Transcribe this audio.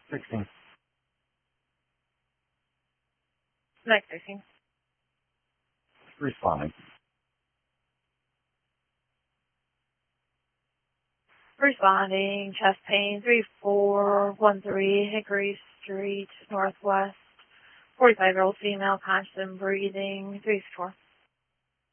16. Next 13. Responding. Responding, chest pain, 3413 Hickory Street, Northwest. 45-year-old female, constant breathing, 364.